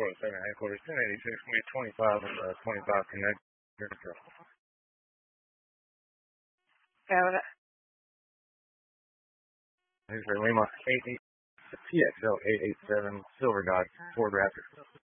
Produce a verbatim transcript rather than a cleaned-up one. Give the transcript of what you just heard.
four oh seven headquarters, ten eighty-six, going to be twenty-five, uh, twenty-five connect. Got it. Here's for Lima, eight eight, P X L eight eight seven, Silver Dodge, Ford Raptor.